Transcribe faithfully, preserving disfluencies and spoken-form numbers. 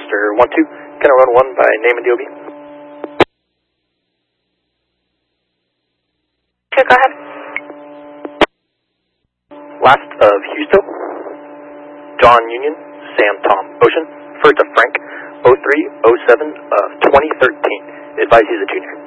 Master one two. Can I run one by name and D O B? Sure, go ahead. Last of Houston, John Union, Sam Tom Ocean. First of Frank, oh three oh seven of twenty thirteen. Advise he's a junior.